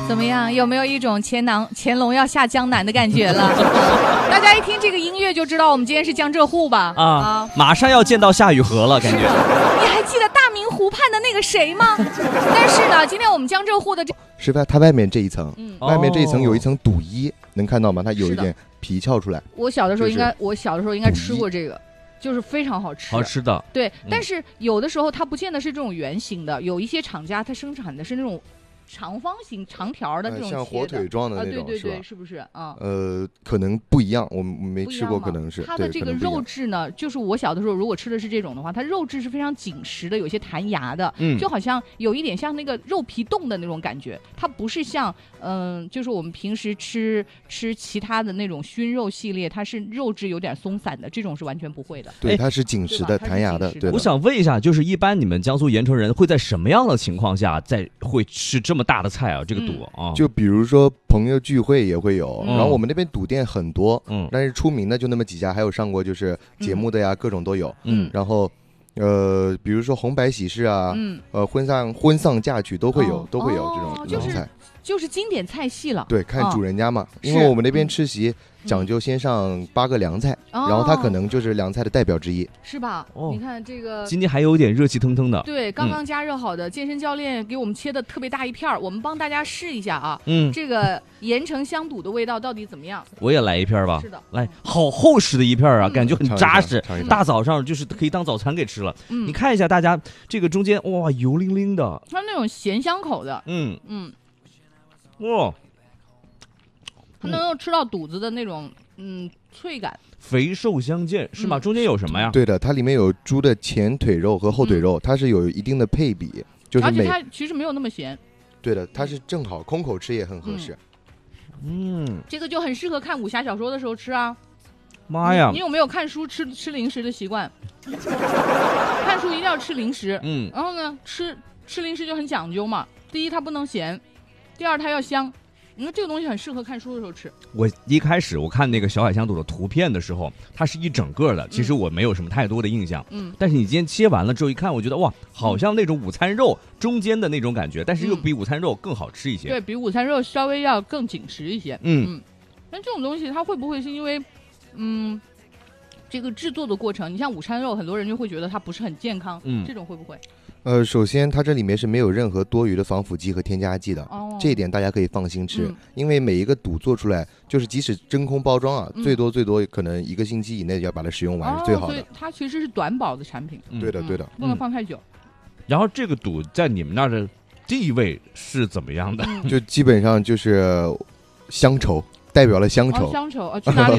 怎么样？有没有一种乾隆要下江南的感觉了？大家一听这个音乐就知道我们今天是江浙沪吧？ 啊，马上要见到夏雨荷了，感觉。 你还记得大明湖畔的那个谁吗？但是呢，今天我们江浙沪的是吧？它外面这一层，外面这一层有一层肚衣，能看到吗？它有一点皮翘出来。 我小的时候应该吃过这个。就是非常好吃， 好吃的。 对，但是有的时候它不见得是这种圆形的，有一些厂家它生产的是那种长方形、长条的这种， 像火腿状的那种， 对对对，是不是啊？ 可能不一样，我没吃过，可能是它的这个肉质呢，就是我小的时候如果吃的是这种的话，它肉质是非常紧实的，有些弹牙的，就好像有一点像那个肉皮冻的那种感觉，它不是像就是我们平时吃其他的那种熏肉系列，它是肉质有点松散的，这种是完全不会的。 对，它是紧实的、弹牙的。对， 我想问一下，就是一般你们江苏盐城人会在什么样的情况下会吃这么大的菜啊？这个肚啊， 就比如说朋友聚会也会有，然后我们那边肚店很多，但是出名的就那么几家，还有上过就是节目的呀，各种都有。然后比如说红白喜事啊，婚丧嫁娶都会有这种凉菜。 就是经典菜系了。 对，看主人家嘛，因为我们那边吃席讲究先上8个凉菜，然后它可能就是凉菜的代表之一， 是吧？你看这个， 今天还有点热气腾腾的。 对，刚刚加热好的，健身教练给我们切的特别大一片，我们帮大家试一下啊。这个盐城香肚的味道到底怎么样？ 我也来一片吧。 是的， 来，好厚实的一片啊，感觉很扎实。大早上就是可以当早餐给吃了。你看一下大家这个中间，哇，油灵灵的， 它那种咸香口的。 哇， 它能够吃到肚子的那种脆感， 肥瘦相间是吗？中间有什么呀？ 对的，它里面有猪的前腿肉和后腿肉，它是有一定的配比，就是而且它其实没有那么咸。 对的，它是正好，空口吃也很合适。 这个就很适合看武侠小说的时候吃啊。 妈呀！ 你有没有看书吃零食的习惯？看书一定要吃零食。然后呢，吃零食就很讲究嘛。第一，它不能咸。第二，它要香，这个东西很适合看书的时候吃。 我一开始我看那个小海香肚的图片的时候，它是一整个的，其实我没有什么太多的印象。但是你今天切完了之后一看，我觉得哇，好像那种午餐肉中间的那种感觉，但是又比午餐肉更好吃一些。 对，比午餐肉稍微要更紧实一些。但这种东西它会不会是因为这个制作的过程？你像午餐肉，很多人就会觉得它不是很健康。这种会不会？ 首先它这里面是没有任何多余的防腐剂和添加剂的，这一点大家可以放心吃，因为每一个肚做出来，就是即使真空包装啊，最多可能1个星期以内要把它使用完是最好的。 所以它其实是短保的产品。 对的， 不能放太久。 然后这个肚在你们那儿的地位是怎么样的？ 就基本上就是乡愁，代表了乡愁。 乡愁去哪里？